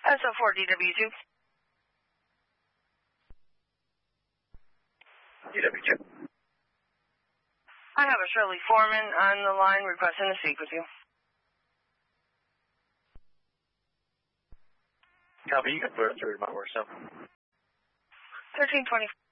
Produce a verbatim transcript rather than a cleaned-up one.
S O four D W two. D W two. I have a Shirley Foreman on the line requesting to speak with you. Copy, you can put it through to my work cell. thirteen twenty.